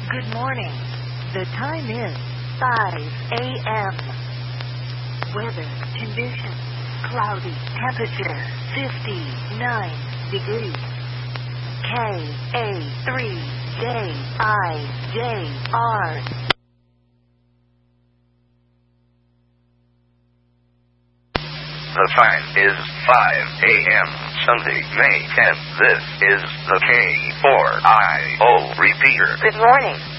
Good morning. The time is 5 a.m. Weather conditions: cloudy, temperature 59 degrees. KA3JIJR. The time is 5 a.m. Sunday, May 10th. This is the K4IO repeater. Good morning.